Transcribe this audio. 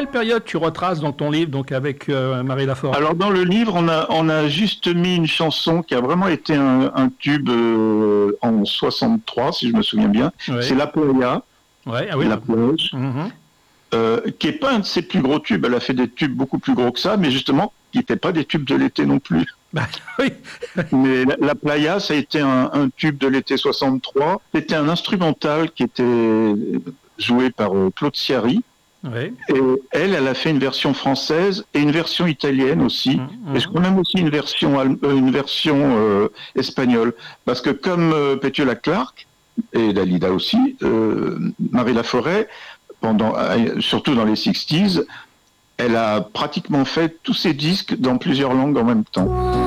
quelle période tu retraces dans ton livre, donc avec Marie Laforêt? Alors dans le livre, on a juste mis une chanson qui a vraiment été un tube en 63, si je me souviens bien. Oui. C'est La Playa, Ouais, ah oui. La plage, qui est pas un de ses plus gros tubes. Elle a fait des tubes beaucoup plus gros que ça, mais justement, qui n'étaient pas des tubes de l'été non plus. Bah, oui. Mais La Playa, ça a été un tube de l'été 63. C'était un instrumental qui était joué par Claude Sciarri. Oui. Et elle a fait une version française et une version italienne aussi. Et je crois même aussi une version espagnole. Parce que comme Petula Clark, et Dalida aussi, Marie Laforêt, surtout dans les 60s, elle a pratiquement fait tous ses disques dans plusieurs langues en même temps.